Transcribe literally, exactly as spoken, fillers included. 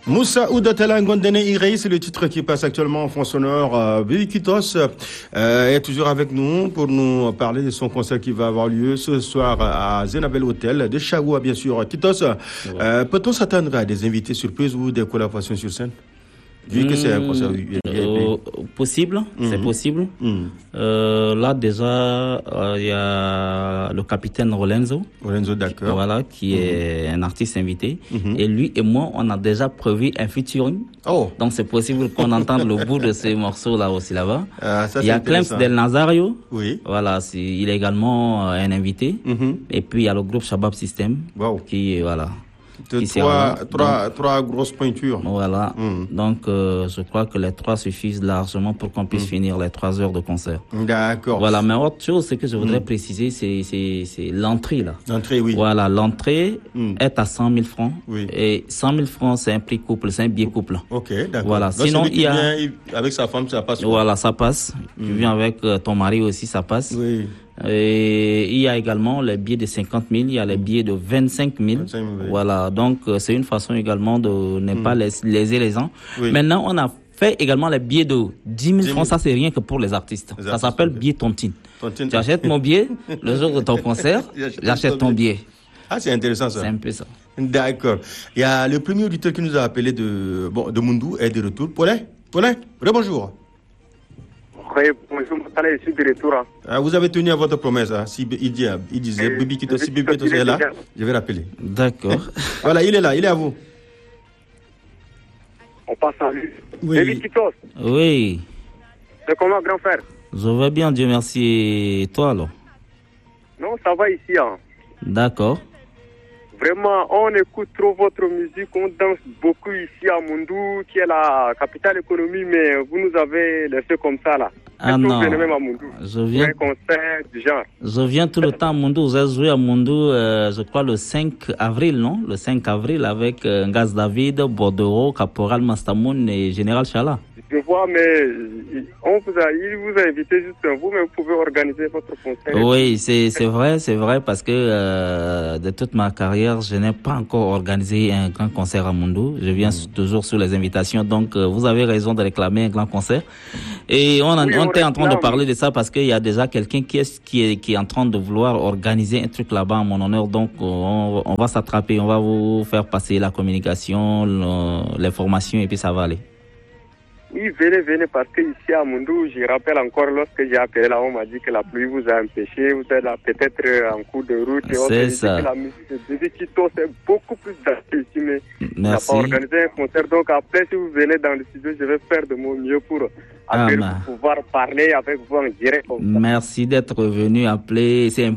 Moussa Oudatala Ngondene Irei, c'est le titre qui passe actuellement en fond sonore. Euh, Bibi Kitos euh, est toujours avec nous pour nous parler de son concert qui va avoir lieu ce soir à Zenabel Hotel de Chagoua, bien sûr. Kitos, euh, peut-on s'attendre à des invités surprises ou des collaborations sur scène? Vu que c'est un concert euh, possible, mm-hmm. c'est possible. Mm-hmm. Euh, là déjà, il euh, y a le capitaine Lorenzo. Lorenzo, d'accord. Voilà, qui mm-hmm. est un artiste invité. Mm-hmm. Et lui et moi, on a déjà prévu un featuring. Oh. Donc c'est possible qu'on entende le bout de ces morceaux là aussi là-bas. Ah, ça, il y a Clems Del Nazario. Oui. Voilà, c'est, il est également un invité. Mm-hmm. Et puis il y a le groupe Shabab System. Wow. Qui voilà. De trois, trois, donc, trois grosses pointures. Voilà. Mmh. Donc, euh, je crois que les trois suffisent largement pour qu'on puisse mmh. finir les trois heures de concert. D'accord. Voilà. Mais autre chose, c'est que je voudrais mmh. préciser, c'est, c'est, c'est l'entrée, là. L'entrée, oui. Voilà. L'entrée mmh. est à cent mille francs. Oui. Et cent mille francs, c'est un prix couple, c'est un billet couple. Ok, d'accord. Voilà. Donc, sinon, il y a. Vient avec sa femme, ça passe. Voilà, ça passe. Mmh. Tu viens avec ton mari aussi, ça passe. Oui. Et il y a également les billets de cinquante mille, il y a les billets de vingt-cinq mille. vingt-cinq mille oui. Voilà, donc c'est une façon également de ne mmh. pas léser les gens. Oui. Maintenant, on a fait également les billets de dix mille francs, ça c'est rien que pour les artistes. Les ça artistes, s'appelle okay. billet tontine. tontine. Tu achètes mon billet, le jour de ton concert, j'achète ton billet. Ah, c'est intéressant ça. C'est un peu ça. D'accord. Il y a le premier auditeur qui nous a appelé de, bon, de Mundou est de retour. Paulin, Paulin, rebonjour. Oui, bonjour, je suis de retour. Ah, vous avez tenu à votre promesse. Hein. Si, il, dit, il disait, euh, Bibi Kitos, si Bibi Kitos est là, je vais rappeler. D'accord. Voilà, il est là, il est à vous. On passe à lui. Oui. Bibi Kitos. Oui. C'est comment, grand frère? Je vais bien, Dieu merci. Et toi, alors? Non, ça va ici. Hein. D'accord. Vraiment, on écoute trop votre musique, on danse beaucoup ici à Mundou, qui est la capitale économie, mais vous nous avez laissé comme ça, là. Ah non, vous venez même à Mundou. Je viens... un concert du genre. Je viens tout le temps à Mundou. J'ai joué à Mundou, euh, je crois, le cinq avril, non? Le cinq avril avec euh, Ngaz David, Bordeaux, Caporal Mastamoun et Général Chala. Je vois, mais on vous a, il vous a invité juste vous, mais vous pouvez organiser votre concert. Oui, c'est, c'est vrai, c'est vrai, parce que euh, de toute ma carrière, je n'ai pas encore organisé un grand concert à Mundou. Je viens mmh. toujours sur les invitations, donc euh, vous avez raison de réclamer un grand concert. Et on, oui, on, on était en train de parler de ça parce qu'il y a déjà quelqu'un qui est, qui est, qui est en train de vouloir organiser un truc là-bas en mon honneur, donc on, on va s'attraper, on va vous faire passer la communication, le, l'information et puis ça va aller. Oui, venez, venez, parce que ici à Mundou, je rappelle encore, lorsque j'ai appelé là, on m'a dit que la pluie vous a empêché, vous êtes là peut-être en cours de route, et on c'est dit ça. que la musique de Bibi Kitos c'est beaucoup plus d'actifs ici, mais on n'a pas organisé un concert, donc après, si vous venez dans le studio, je vais faire de mon mieux pour, ah, pour pouvoir parler avec vous en direct. Merci d'être venu appeler, c'est